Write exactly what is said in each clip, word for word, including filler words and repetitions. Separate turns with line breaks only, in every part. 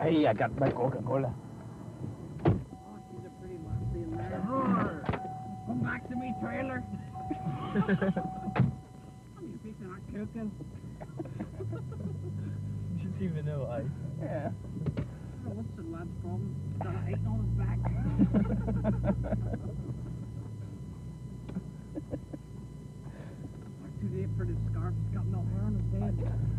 Hey, I got my Coca-Cola.
Oh, she's a pretty lassie in there. Come back to me, trailer. You think they're not cooking?
You didn't even know I.
Yeah.
Oh, what's the lad's problem? Got an eight on his back. Like too deep for this scarf. He's got no hair on his head.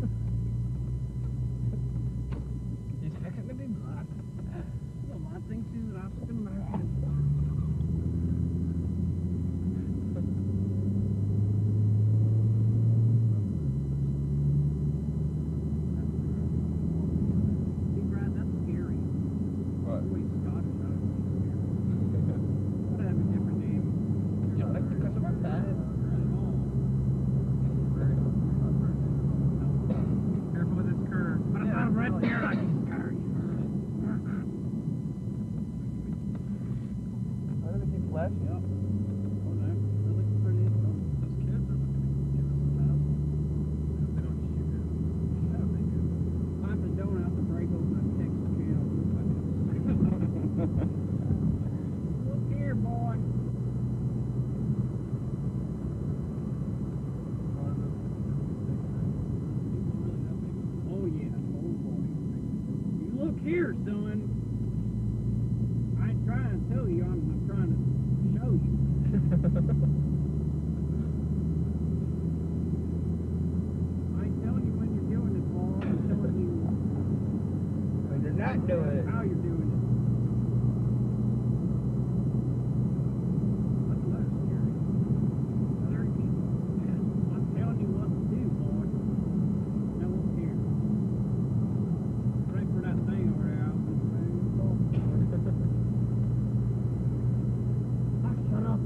He's fucking to be black.
The lad thinks he's an African American. Here, son. I ain't trying to tell you, I'm, I'm trying to show you. I ain't telling you when you're doing it, Paul. I'm telling you
when you're not doing it.
How you're doing it. That's less scary. Other people. I'm telling you what to do, boy. Now look here. Right for that thing over there. Ah, shut up.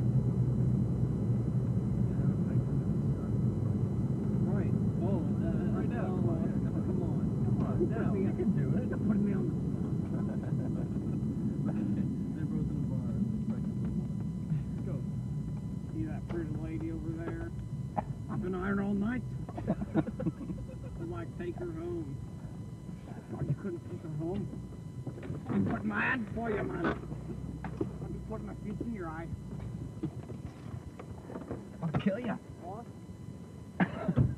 Right. Oh, uh, right now. Oh, come on. Come on. Now, you can do it. Don't put me on the spot.
They're both in the bar.
Let's go. See that pretty lady over there? I've been ironing all night. I'd like to take her home. Oh, you couldn't take her home? I'm putting my hand for you, man. I'll be putting my fist in your eye.
I'll kill you.
What?